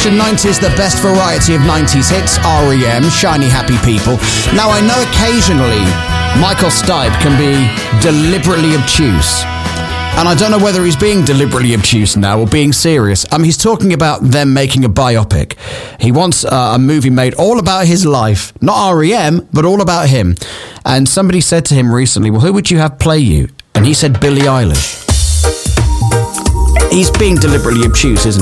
Station 90s, the best variety of 90s hits, R.E.M., Shiny Happy People. Now, I know occasionally Michael Stipe can be deliberately obtuse. And I don't know whether he's being deliberately obtuse now or being serious. He's talking about them making a biopic. He wants a movie made all about his life. Not R.E.M., but all about him. And somebody said to him recently, well, who would you have play you? And he said Billie Eilish. He's being deliberately obtuse, isn't he?